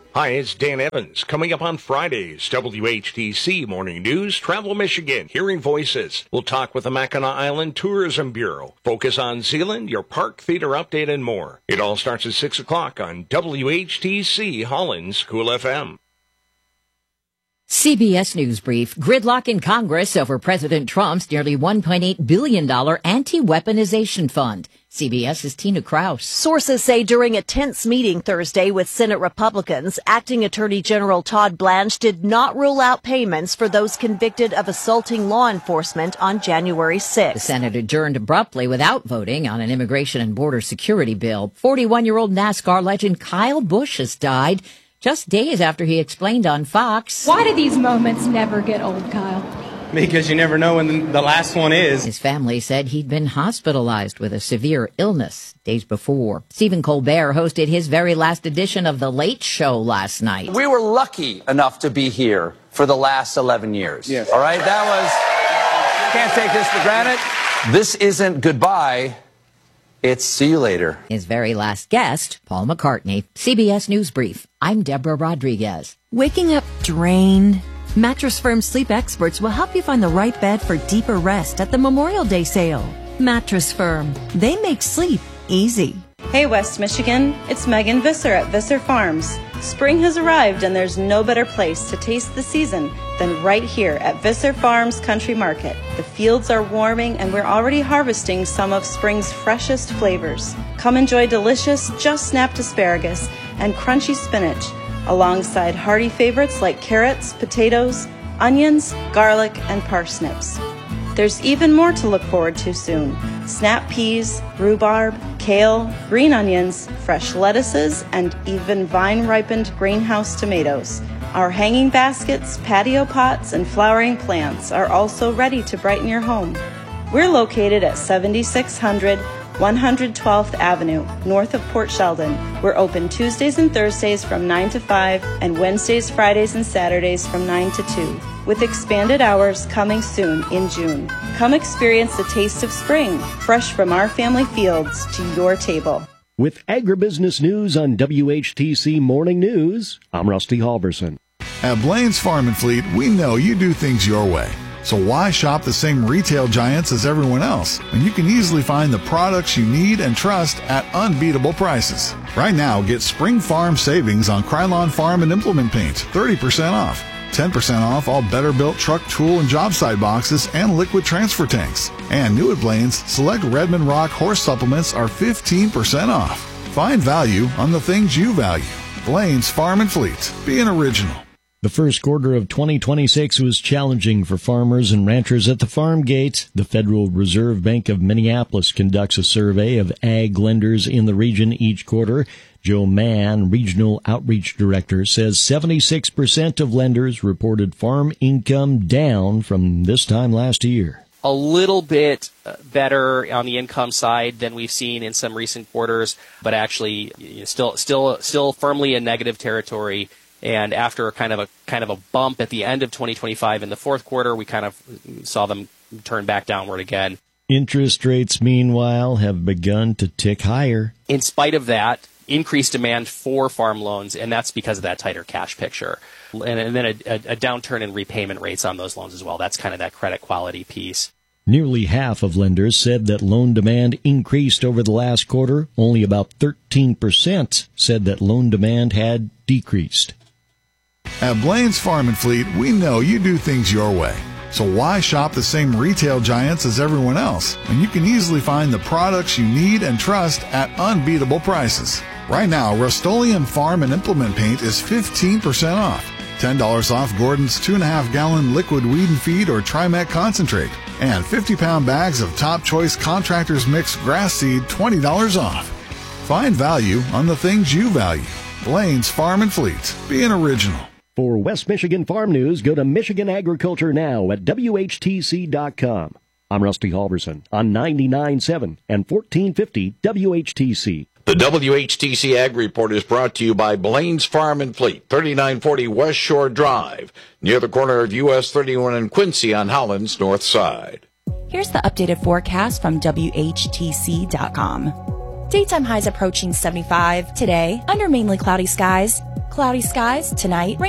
Hi, it's Dan Evans. Coming up on Fridays, WHTC Morning News, Travel Michigan, Hearing Voices. We'll talk with the Mackinac Island Tourism Bureau. Focus on Zealand, your park theater update, and more. It all starts at 6 o'clock on WHTC Holland's Cool FM. CBS News Brief. Gridlock in Congress over President Trump's nearly $1.8 billion anti-weaponization fund. CBS's Tina Kraus. Sources say during a tense meeting Thursday with Senate Republicans, Acting Attorney General Todd Blanche did not rule out payments for those convicted of assaulting law enforcement on January 6th. The Senate adjourned abruptly without voting on an immigration and border security bill. 41-year-old NASCAR legend Kyle Busch has died just days after he explained on Fox. Why do these moments never get old, Kyle? Because you never know when the last one is. His family said he'd been hospitalized with a severe illness days before. Stephen Colbert hosted his very last edition of The Late Show last night. We were lucky enough to be here for the last 11 years. Yes. All right? Can't take this for granted. This isn't goodbye. It's see you later. His very last guest, Paul McCartney. CBS News Brief. I'm Deborah Rodriguez. Waking up drained? Mattress Firm sleep experts will help you find the right bed for deeper rest at the Memorial Day sale. Mattress Firm. They make sleep easy. Hey West Michigan, it's Megan Visser at Visser Farms. Spring has arrived and there's no better place to taste the season than right here at Visser Farms Country Market. The fields are warming and we're already harvesting some of spring's freshest flavors. Come enjoy delicious, just snapped asparagus and crunchy spinach, alongside hearty favorites like carrots, potatoes, onions, garlic, and parsnips. There's even more to look forward to soon. Snap peas, rhubarb, kale, green onions, fresh lettuces, and even vine-ripened greenhouse tomatoes. Our hanging baskets, patio pots, and flowering plants are also ready to brighten your home. We're located at 7600 112th Avenue, north of Port Sheldon. We're open Tuesdays and Thursdays from 9 to 5 and Wednesdays, Fridays, and Saturdays from 9 to 2, with expanded hours coming soon in June. Come experience the taste of spring, fresh from our family fields to your table. With agribusiness news on WHTC Morning News, I'm Rusty Halverson. At Blaine's Farm and Fleet, we know you do things your way. So why shop the same retail giants as everyone else when you can easily find the products you need and trust at unbeatable prices? Right now, get Spring Farm savings on Krylon Farm and Implement Paint, 30% off. 10% off all better-built truck, tool, and job site boxes and liquid transfer tanks. And new at Blaine's, select Redmond Rock horse supplements are 15% off. Find value on the things you value. Blaine's Farm and Fleet. Be an original. The first quarter of 2026 was challenging for farmers and ranchers at the farm gate. The Federal Reserve Bank of Minneapolis conducts a survey of ag lenders in the region each quarter. Joe Mann, Regional Outreach Director, says 76% of lenders reported farm income down from this time last year. A little bit better on the income side than we've seen in some recent quarters, but actually still firmly in negative territory. And after kind of a bump at the end of 2025 in the fourth quarter, we kind of saw them turn back downward again. Interest rates, meanwhile, have begun to tick higher. In spite of that, increased demand for farm loans, and that's because of that tighter cash picture. And then a downturn in repayment rates on those loans as well. That's kind of that credit quality piece. Nearly half of lenders said that loan demand increased over the last quarter. Only about 13% said that loan demand had decreased. At Blaine's Farm and Fleet, we know you do things your way. So why shop the same retail giants as everyone else when you can easily find the products you need and trust at unbeatable prices? Right now, Rust-Oleum Farm and Implement Paint is 15% off. $10 off Gordon's 2.5-gallon liquid weed and feed or Trimet concentrate. And 50-pound bags of Top Choice Contractors Mix grass seed, $20 off. Find value on the things you value. Blaine's Farm and Fleet. Be an original. For West Michigan Farm News, go to Michigan Agriculture Now at WHTC.com. I'm Rusty Halverson on 99.7 and 1450 WHTC. The WHTC Ag Report is brought to you by Blaine's Farm and Fleet, 3940 West Shore Drive, near the corner of US 31 and Quincy on Holland's north side. Here's the updated forecast from WHTC.com. Daytime highs approaching 75 today under mainly cloudy skies. Cloudy skies tonight.